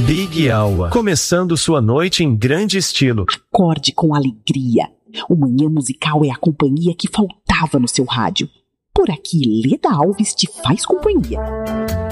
Big Hour, começando sua noite em grande estilo. Acorde com alegria. O Manhã Musical é a companhia que faltava no seu rádio. Por aqui, Leda Alves te faz companhia.